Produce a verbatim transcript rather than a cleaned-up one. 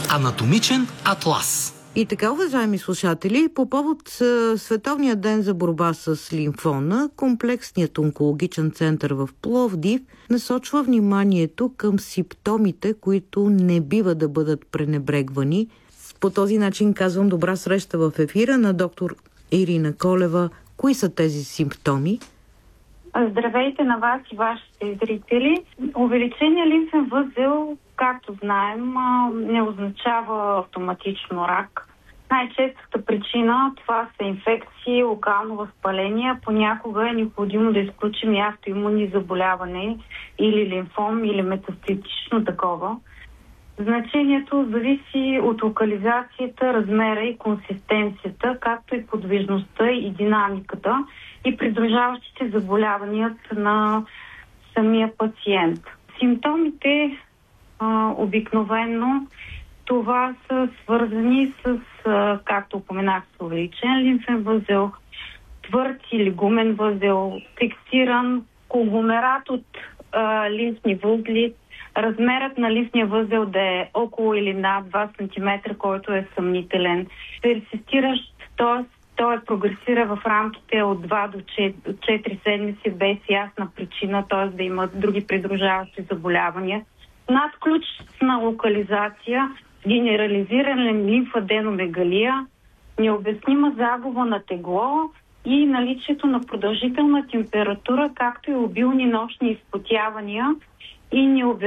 Анатомичен атлас. И така, уважаеми слушатели, по повод Световния ден за борба с лимфона, комплексният онкологичен център в Пловдив насочва вниманието към симптомите, които не бива да бъдат пренебрегвани. По този начин казвам добра среща в ефира на доктор Ирина Колева. Кои са тези симптоми? Здравейте на вас и вашите зрители. Увеличение лимфен възел, както знаем, не означава автоматично рак. Най-честата причина това са инфекции, локално възпаление. Понякога е необходимо да изключим и автоимунни заболяване или лимфом, или метастатично такова. Значението зависи от локализацията, размера и консистенцията, както и подвижността и динамиката и придружаващите заболявания на самия пациент. Симптомите а, обикновено това са свързани с, а, както упоменах, с увеличен лимфен възел, твърд или гумен възел, фиксиран конгломерат от а, лимфни възли, размерът на лимфния възел да е около или над два сантиметра, който е съмнителен. Персистиращ, т.е. той прогресира в рамките от два до четири седмици без ясна причина, т.е. да има други придружаващи заболявания. Надключна локализация, генерализирана лимфаденомегалия, необяснима загуба на тегло и наличието на продължителна температура, както и обилни нощни изпотявания и необяснима